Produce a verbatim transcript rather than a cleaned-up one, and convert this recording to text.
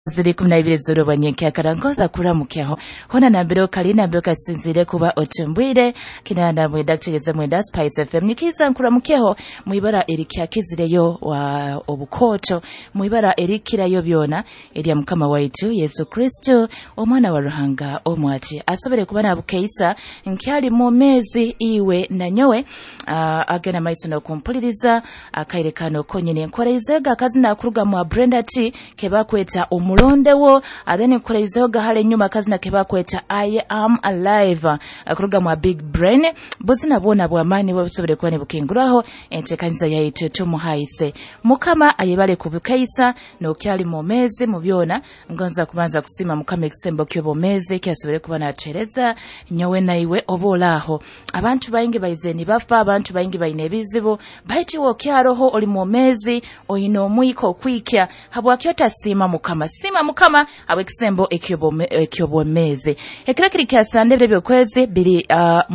ziri kumi na ibiri z'olubonyenke akarangoza kulamukeho hona nambiro kalina mbiro kasinzire kuba otumbwire kinanda mwenda kutegeza mwenda Spice F M nikiza nkulamukeho mwibara erikya kizireyo wa obukoto mwibara erikirayo byona erya mukama waitu Yesu Kristo omwana wa Ruhanga omwati asobere kuba na bukeisa nkyali mu mezi iwe na nyowe uh, agena maiso no kumpuliriza akairekano konyene nkorezega kazina kuruga mu Brenda T keba kweta mulondewo adeni kuleizo gahale nyuma kazina keba kweta I am alive akuruga mu big brain buzina bona bwamani bwabusobere kuba ne bukinguraho entekanza yaitu tumuhaise mukama ayebale kubukaisa no kyali mu mezi mu byona ngonza kubanza kusima mukama ekisembo kyobo mezi kyasobere kuba natereza nyowe naiwe obolaho abantu bayingi bayizeni bafa abantu bayingi bayine bizibu baiti wo kyaroho oli mu mezi oyino omwiko kwikya habwa kyota sima mukama sima mukama awe kisembo ekyobo ekyobo mezi ekira kiri kyasande byo kwezi biri uh,